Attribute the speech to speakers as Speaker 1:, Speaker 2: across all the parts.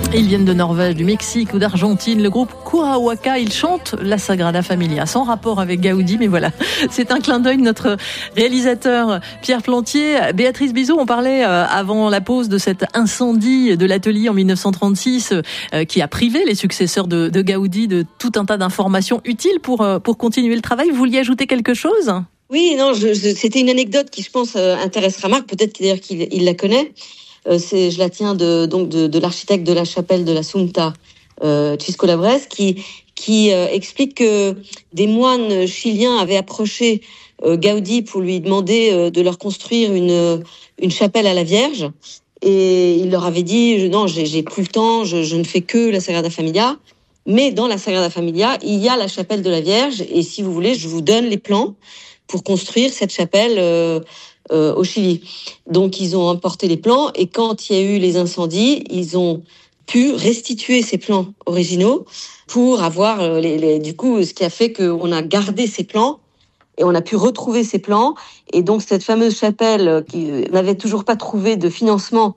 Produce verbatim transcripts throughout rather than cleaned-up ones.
Speaker 1: Ils viennent de Norvège, du Mexique ou d'Argentine. Le groupe Cuauhtémoc, ils chantent la Sagrada Familia, sans rapport avec Gaudi, mais voilà, c'est un clin d'œil de notre réalisateur Pierre Plantier. Béatrice Bizot, on parlait avant la pause de cet incendie de l'atelier en dix-neuf cent trente-six qui a privé les successeurs de, de Gaudi de tout un tas d'informations utiles pour, pour continuer le travail. Vous vouliez ajouter quelque chose ?
Speaker 2: Oui, non, je, je, c'était une anecdote qui, je pense, intéressera Marc, peut-être d'ailleurs qu'il il la connaît. Euh, c'est, je la tiens de, donc de, de l'architecte de la chapelle de l'Assumpta, euh, Chisco Labres, qui, qui euh, explique que des moines chiliens avaient approché euh, Gaudi pour lui demander euh, de leur construire une, une chapelle à la Vierge. Et il leur avait dit, non, j'ai, j'ai plus le temps, je, je ne fais que la Sagrada Familia. Mais dans la Sagrada Familia, il y a la chapelle de la Vierge. Et si vous voulez, je vous donne les plans pour construire cette chapelle euh, euh, au Chili. Donc, ils ont emporté les plans et quand il y a eu les incendies, ils ont pu restituer ces plans originaux pour avoir, euh, les, les, du coup, ce qui a fait qu'on a gardé ces plans et on a pu retrouver ces plans. Et donc, cette fameuse chapelle qui n'avait toujours pas trouvé de financement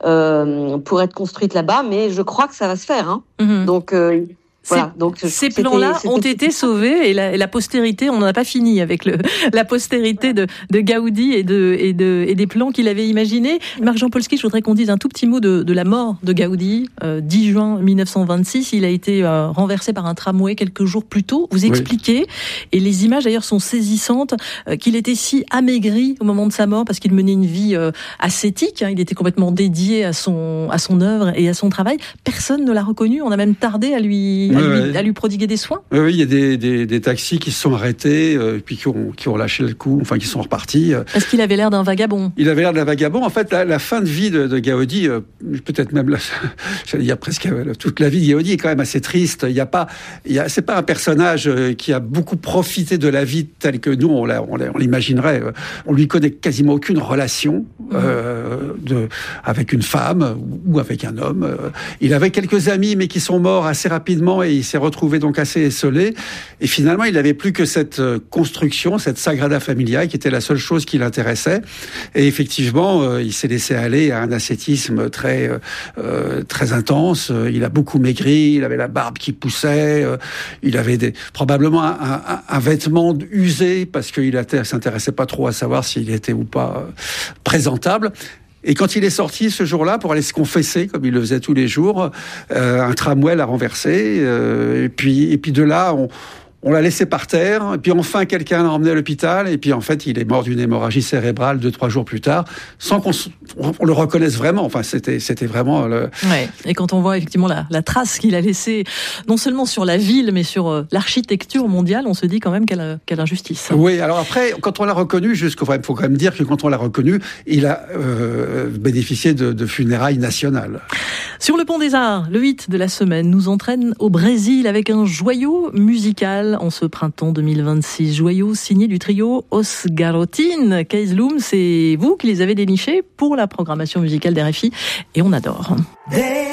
Speaker 2: euh, pour être construite là-bas, mais je crois que ça va se faire. Hein. Mmh. Donc, euh, Voilà, donc
Speaker 1: ces plans-là c'était, ont c'était... été sauvés et la, la postérité, on n'en a pas fini avec le, la postérité de, de Gaudi et, de, et, de, et des plans qu'il avait imaginés. Marc-Jean Polski, je voudrais qu'on dise un tout petit mot de, de la mort de Gaudi. Euh, dix juin dix-neuf cent vingt-six, il a été euh, renversé par un tramway quelques jours plus tôt. Vous expliquez, oui. Et les images d'ailleurs sont saisissantes, euh, qu'il était si amaigri au moment de sa mort parce qu'il menait une vie euh, ascétique. Hein, il était complètement dédié à son, à son œuvre et à son travail. Personne ne l'a reconnu. On a même tardé à lui... À, lui, à lui prodiguer des soins.
Speaker 3: Oui, oui, il y a des, des, des taxis qui se sont arrêtés, euh, puis qui ont, qui ont lâché le coup, enfin qui sont repartis.
Speaker 1: Est-ce qu'il avait l'air d'un vagabond ?
Speaker 3: Il avait l'air d'un vagabond. En fait, la, la fin de vie de, de Gaudi, euh, peut-être même, la, j'allais dire presque toute la vie de Gaudi est quand même assez triste. Il y a pas, il y a, c'est pas un personnage qui a beaucoup profité de la vie telle que nous on, la, on, la, on l'imaginerait. On lui connaît quasiment aucune relation euh, de, avec une femme ou avec un homme. Il avait quelques amis, mais qui sont morts assez rapidement et il s'est retrouvé donc assez esselé. Et finalement, il n'avait plus que cette construction, cette Sagrada Familia, qui était la seule chose qui l'intéressait. Et effectivement, euh, il s'est laissé aller à un ascétisme très, euh, très intense. Il a beaucoup maigri, il avait la barbe qui poussait, euh, il avait des, probablement un, un, un vêtement usé parce qu'il ne s'intéressait pas trop à savoir s'il était ou pas euh, présentable. Et quand il est sorti ce jour-là pour aller se confesser, comme il le faisait tous les jours, euh, un tramway l'a renversé. Euh, et puis, et puis de là, on, on l'a laissé par terre. Et puis enfin, quelqu'un l'a emmené à l'hôpital. Et puis en fait, il est mort d'une hémorragie cérébrale deux, trois jours plus tard, sans qu'on on le reconnaisse vraiment. Enfin, c'était, c'était vraiment le...
Speaker 1: Ouais. Et quand on voit effectivement la, la trace qu'il a laissée, non seulement sur la ville, mais sur euh, l'architecture mondiale, on se dit quand même quelle, quelle injustice.
Speaker 3: Oui, alors après, quand on l'a reconnu, jusqu'au, il faut quand même dire que quand on l'a reconnu, il a euh, bénéficié de, de funérailles nationales.
Speaker 1: Sur le Pont des Arts, le huit de la semaine nous entraîne au Brésil avec un joyau musical en ce printemps deux mille vingt-six. Joyau signé du trio Os Garotin. Kees Loom, c'est vous qui les avez dénichés pour la programmation musicale d'R F I et on adore.